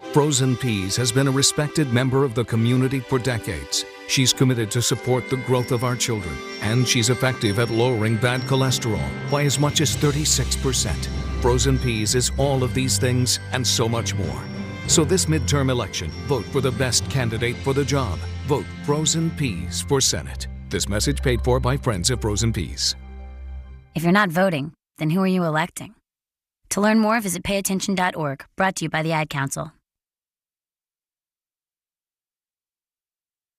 Frozen Peas has been a respected member of the community for decades. She's committed to support the growth of our children, and she's effective at lowering bad cholesterol by as much as 36%. Frozen Peas is all of these things and so much more. So this midterm election, vote for the best candidate for the job. Vote Frozen Peas for Senate. This message paid for by Friends of Frozen Peas. If you're not voting, then who are you electing? To learn more, visit payattention.org, brought to you by the Ad Council.